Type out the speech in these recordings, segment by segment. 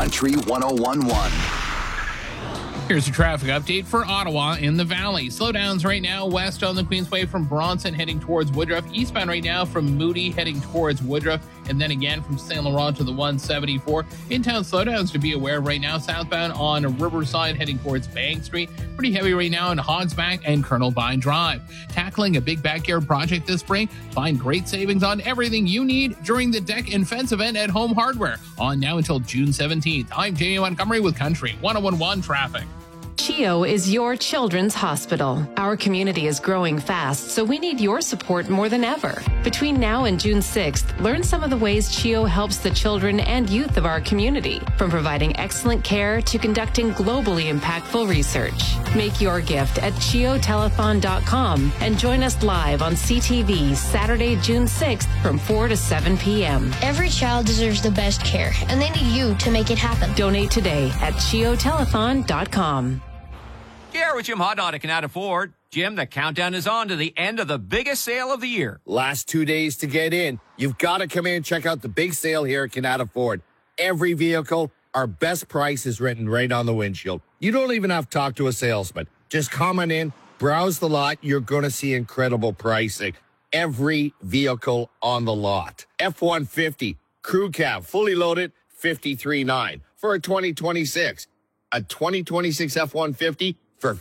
Country 101.1. Here's a traffic update for Ottawa in the Valley. Slowdowns right now west on the Queensway from Bronson heading towards Woodruff. Eastbound right now from Moody heading towards Woodruff. And then again from St. Laurent to the 174. In-town slowdowns to be aware right now. Southbound on Riverside heading towards Bank Street. Pretty heavy right now in Hogsback and Colonel Vine Drive. Tackling a big backyard project this spring? Find great savings on everything you need during the deck and fence event at Home Hardware. On now until June 17th. I'm Jamie Montgomery with Country 101.1 Traffic. CHEO is your children's hospital. Our community is growing fast, so we need your support more than ever. Between now and June 6th, learn some of the ways CHEO helps the children and youth of our community, from providing excellent care to conducting globally impactful research. Make your gift at CHEOtelethon.com and join us live on CTV Saturday, June 6th from 4 to 7 p.m. Every child deserves the best care, and they need you to make it happen. Donate today at CHEOtelethon.com. Here with Jim Hodnott at Canada Ford. Jim, the countdown is on to the end of the biggest sale of the year. Last 2 days to get in. You've got to come in and check out the big sale here at Canada Ford. Every vehicle, our best price is written right on the windshield. You don't even have to talk to a salesman. Just come on in, browse the lot. You're going to see incredible pricing. Every vehicle on the lot. F-150, crew cab, fully loaded, $53,900 for a 2026. A 2026 F-150 for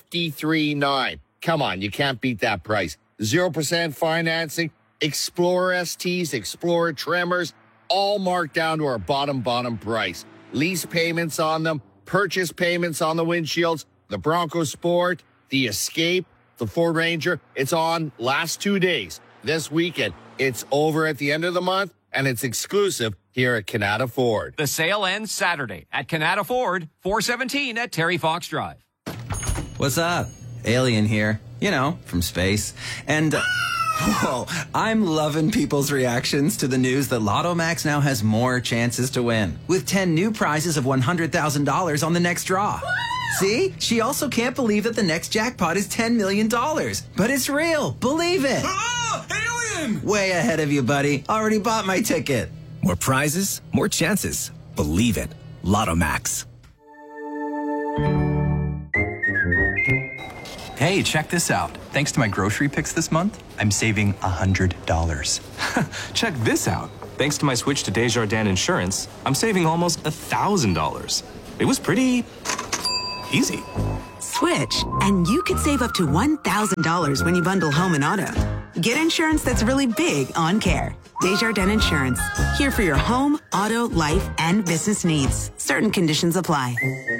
$53,900. Come on, you can't beat that price. 0% financing, Explorer STs, Explorer Tremors, all marked down to our bottom price. Lease payments on them, purchase payments on the windshields, the Bronco Sport, the Escape, the Ford Ranger. It's on last 2 days. This weekend, it's over at the end of the month, and it's exclusive here at Canada Ford. The sale ends Saturday at Canada Ford, 417 at Terry Fox Drive. What's up? Alien here, you know, from space. And, whoa, I'm loving people's reactions to the news that Lotto Max now has more chances to win, with 10 new prizes of $100,000 on the next draw. See? She also can't believe that the next jackpot is $10 million. But it's real. Believe it. Alien! Way ahead of you, buddy. Already bought my ticket. More prizes, more chances. Believe it. Lotto Max. Hey, check this out. Thanks to my grocery picks this month, I'm saving $100. Check this out. Thanks to my switch to Desjardins Insurance, I'm saving almost $1,000. It was pretty easy. Switch, and you could save up to $1,000 when you bundle home and auto. Get insurance that's really big on care. Desjardins Insurance. Here for your home, auto, life, and business needs. Certain conditions apply.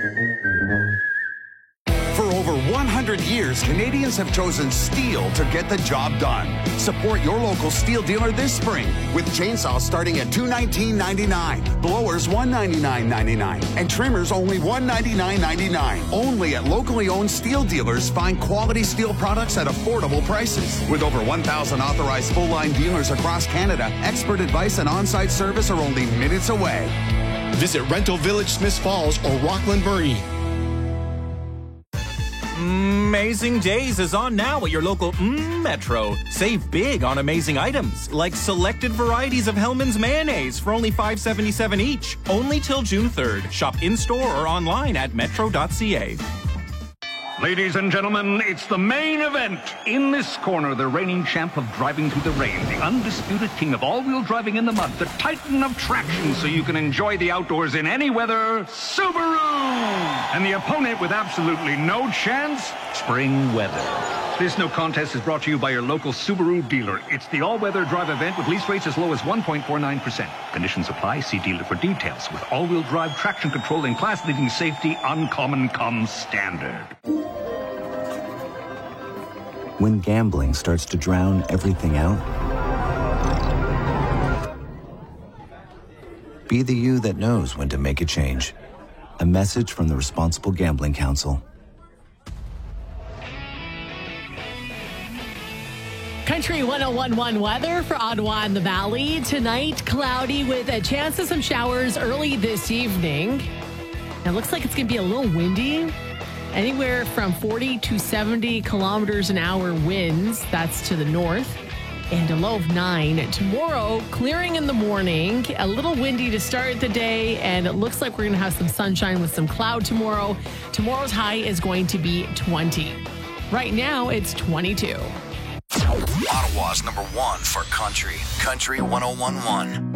For over 100 years, Canadians have chosen steel to get the job done. Support your local steel dealer this spring with chainsaws starting at $219.99, blowers $199.99, and trimmers only $199.99. Only at locally owned steel dealers. Find quality steel products at affordable prices. With over 1,000 authorized full-line dealers across Canada, expert advice and on-site service are only minutes away. Visit Rental Village, Smiths Falls, or Rockland Murray. Amazing Days is on now at your local Metro. Save big on amazing items, like selected varieties of Hellmann's mayonnaise for only $5.77 each. Only till June 3rd. Shop in-store or online at metro.ca. Ladies and gentlemen, it's the main event. In this corner, the reigning champ of driving through the rain, the undisputed king of all-wheel driving in the mud, the titan of traction so you can enjoy the outdoors in any weather, Subaru! And the opponent with absolutely no chance, Spring Weather. This no contest is brought to you by your local Subaru dealer. It's the all-weather drive event with lease rates as low as 1.49%. Conditions apply. See dealer for details. With all-wheel drive traction control and class-leading safety, uncommon comes standard. When gambling starts to drown everything out, be the you that knows when to make a change. A message from the Responsible Gambling Council. Country 101.1 weather for Ottawa and the Valley. Tonight, cloudy with a chance of some showers early this evening. It looks like it's going to be a little windy. Anywhere from 40 to 70 kilometers an hour winds. That's to the north. and a low of 9. Tomorrow, clearing in the morning, a little windy to start the day, and it looks like we're going to have some sunshine with some cloud tomorrow. Tomorrow's high is going to be 20. Right now, it's 22. Ottawa's #1 for country. Country 101.1.